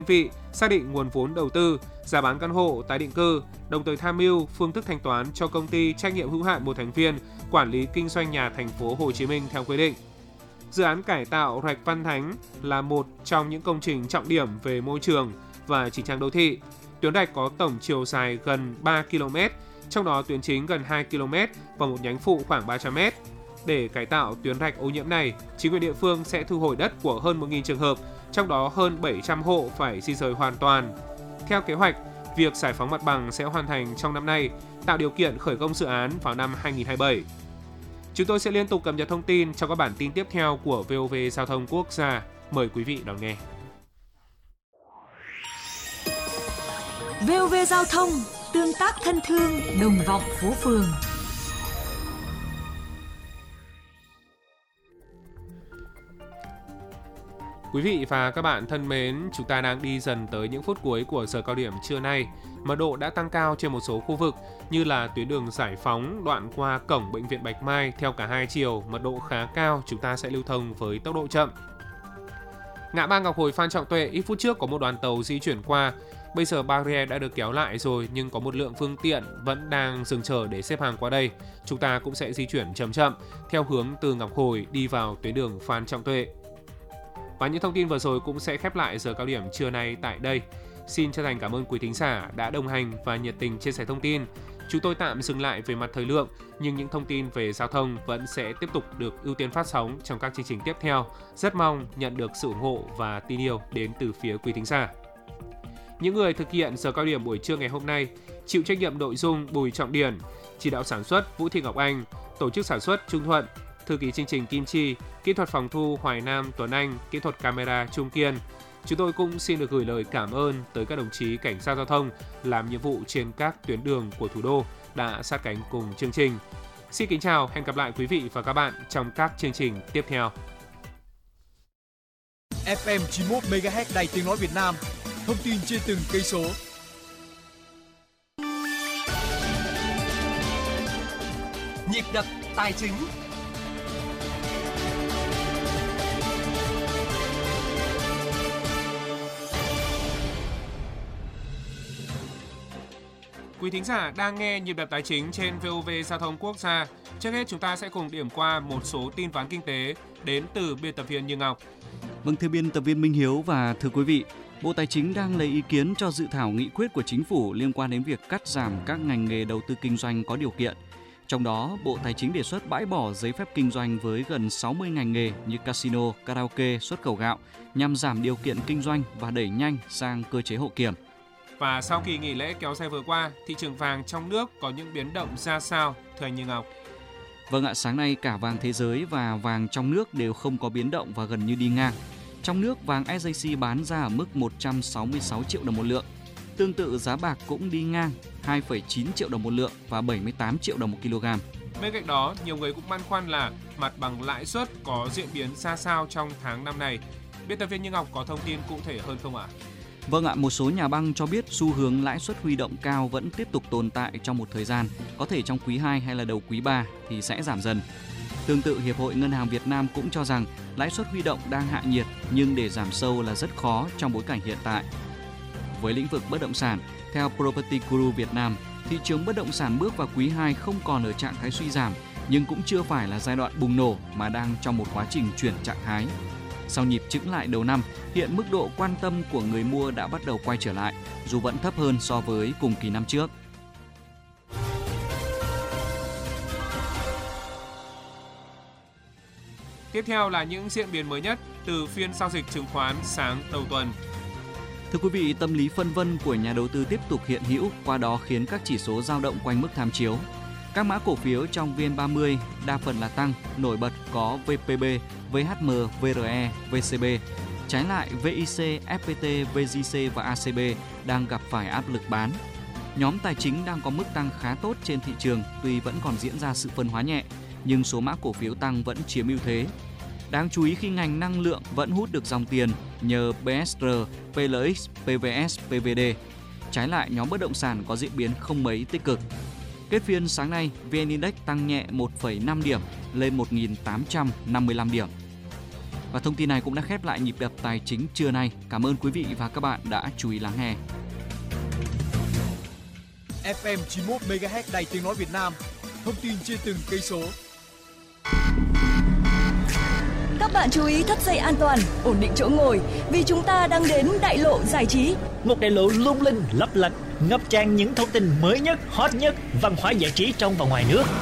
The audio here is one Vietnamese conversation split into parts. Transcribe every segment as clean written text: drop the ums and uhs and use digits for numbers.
vị, xác định nguồn vốn đầu tư, giá bán căn hộ tái định cư, đồng thời tham mưu phương thức thanh toán cho công ty trách nhiệm hữu hạn một thành viên quản lý kinh doanh nhà thành phố Hồ Chí Minh theo quy định. Dự án cải tạo rạch Văn Thánh là một trong những công trình trọng điểm về môi trường và chỉnh trang đô thị. Tuyến rạch có tổng chiều dài gần 3 km, trong đó tuyến chính gần 2 km và một nhánh phụ khoảng 300 m. Để cải tạo tuyến rạch ô nhiễm này, chính quyền địa phương sẽ thu hồi đất của hơn 1.000 trường hợp, trong đó hơn 700 hộ phải di rời hoàn toàn. Theo kế hoạch, việc giải phóng mặt bằng sẽ hoàn thành trong năm nay, tạo điều kiện khởi công dự án vào năm 2027. Chúng tôi sẽ liên tục cập nhật thông tin trong các bản tin tiếp theo của VOV Giao thông Quốc gia. Mời quý vị đón nghe. VOV Giao thông, tương tác thân thương, đồng vọng phố phường. Quý vị và các bạn thân mến, chúng ta đang đi dần tới những phút cuối của giờ cao điểm trưa nay. Mật độ đã tăng cao trên một số khu vực như là tuyến đường Giải Phóng đoạn qua cổng Bệnh viện Bạch Mai theo cả hai chiều, mật độ khá cao, chúng ta sẽ lưu thông với tốc độ chậm. Ngã ba Ngọc Hồi Phan Trọng Tuệ, ít phút trước có một đoàn tàu di chuyển qua. Bây giờ barrier đã được kéo lại rồi nhưng có một lượng phương tiện vẫn đang dừng chờ để xếp hàng qua đây. Chúng ta cũng sẽ di chuyển chậm chậm theo hướng từ Ngọc Hồi đi vào tuyến đường Phan Trọng Tuệ. Và những thông tin vừa rồi cũng sẽ khép lại giờ cao điểm trưa nay tại đây. Xin chân thành cảm ơn quý thính giả đã đồng hành và nhiệt tình chia sẻ thông tin. Chúng tôi tạm dừng lại về mặt thời lượng, nhưng những thông tin về giao thông vẫn sẽ tiếp tục được ưu tiên phát sóng trong các chương trình tiếp theo. Rất mong nhận được sự ủng hộ và tin yêu đến từ phía quý thính giả. Những người thực hiện giờ cao điểm buổi trưa ngày hôm nay: chịu trách nhiệm nội dung Bùi Trọng Điển, chỉ đạo sản xuất Vũ Thị Ngọc Anh, tổ chức sản xuất Trung Thuận, thư ký chương trình Kim Chi, kỹ thuật phòng thu Hoài Nam Tuấn Anh, kỹ thuật camera Trung Kiên. Chúng tôi cũng xin được gửi lời cảm ơn tới các đồng chí cảnh sát giao thông làm nhiệm vụ trên các tuyến đường của thủ đô đã sát cánh cùng chương trình. Xin kính chào, hẹn gặp lại quý vị và các bạn trong các chương trình tiếp theo. FM 91 MHz Đài Tiếng nói Việt Nam. Thông tin trên từng cây số. Nhịp đập tài chính. Quý thính giả đang nghe nhịp đập tài chính trên VOV Giao thông Quốc gia. Trước hết chúng ta sẽ cùng điểm qua một số tin vắn kinh tế đến từ biên tập viên Như Ngọc. Vâng, thưa biên tập viên Minh Hiếu và thưa quý vị, Bộ Tài chính đang lấy ý kiến cho dự thảo nghị quyết của Chính phủ liên quan đến việc cắt giảm các ngành nghề đầu tư kinh doanh có điều kiện. Trong đó, Bộ Tài chính đề xuất bãi bỏ giấy phép kinh doanh với gần 60 ngành nghề như casino, karaoke, xuất khẩu gạo nhằm giảm điều kiện kinh doanh và đẩy nhanh sang cơ chế hậu kiểm. Và sau kỳ nghỉ lễ kéo dài vừa qua, thị trường vàng trong nước có những biến động ra sao, thưa anh Như Ngọc? Vâng ạ, sáng nay cả vàng thế giới và vàng trong nước đều không có biến động và gần như đi ngang. Trong nước, vàng SJC bán ra ở mức 166 triệu đồng một lượng. Tương tự giá bạc cũng đi ngang 2,9 triệu đồng một lượng và 78 triệu đồng một kg. Bên cạnh đó, nhiều người cũng băn khoăn là mặt bằng lãi suất có diễn biến ra sao trong tháng năm này. Biên tập viên Như Ngọc có thông tin cụ thể hơn không ạ? Vâng ạ, một số nhà băng cho biết xu hướng lãi suất huy động cao vẫn tiếp tục tồn tại trong một thời gian, có thể trong quý 2 hay là đầu quý 3 thì sẽ giảm dần. Tương tự, Hiệp hội Ngân hàng Việt Nam cũng cho rằng lãi suất huy động đang hạ nhiệt nhưng để giảm sâu là rất khó trong bối cảnh hiện tại. Với lĩnh vực bất động sản, theo Property Guru Việt Nam, thị trường bất động sản bước vào quý 2 không còn ở trạng thái suy giảm nhưng cũng chưa phải là giai đoạn bùng nổ mà đang trong một quá trình chuyển trạng thái. Sau nhịp chững lại đầu năm, hiện mức độ quan tâm của người mua đã bắt đầu quay trở lại, dù vẫn thấp hơn so với cùng kỳ năm trước. Tiếp theo là những diễn biến mới nhất từ phiên giao dịch chứng khoán sáng đầu tuần. Thưa quý vị, tâm lý phân vân của nhà đầu tư tiếp tục hiện hữu, qua đó khiến các chỉ số dao động quanh mức tham chiếu. Các mã cổ phiếu trong VN30 đa phần là tăng, nổi bật có VPB, VHM, VRE, VCB. Trái lại, VIC, FPT, VJC và ACB đang gặp phải áp lực bán. Nhóm tài chính đang có mức tăng khá tốt trên thị trường, tuy vẫn còn diễn ra sự phân hóa nhẹ, nhưng số mã cổ phiếu tăng vẫn chiếm ưu thế. Đáng chú ý khi ngành năng lượng vẫn hút được dòng tiền nhờ BSR, PLX, PVS, PVD. Trái lại, nhóm bất động sản có diễn biến không mấy tích cực. Kết phiên sáng nay, VN Index tăng nhẹ 1,5 điểm lên 1.855 điểm. Và thông tin này cũng đã khép lại nhịp đập tài chính trưa nay. Cảm ơn quý vị và các bạn đã chú ý lắng nghe. FM 91 MHz Đài Tiếng nói Việt Nam. Thông tin trên từng cây số. Các bạn chú ý thắt dây an toàn, ổn định chỗ ngồi vì chúng ta đang đến đại lộ giải trí. Một đại lộ lung linh, lấp lánh, ngập tràn những thông tin mới nhất, hot nhất, văn hóa giải trí trong và ngoài nước.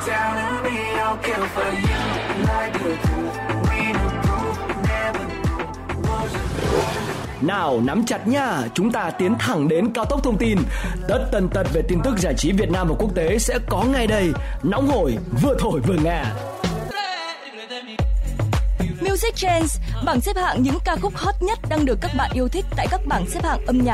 Nào nắm chặt nha, chúng ta tiến thẳng đến cao tốc thông tin. Tất tần tật về tin tức giải trí Việt Nam và quốc tế sẽ có ngay đây. Nóng hổi, vừa thổi vừa nghe. Music Trends, bảng xếp hạng những ca khúc hot nhất đang được các bạn yêu thích tại các bảng xếp hạng âm nhạc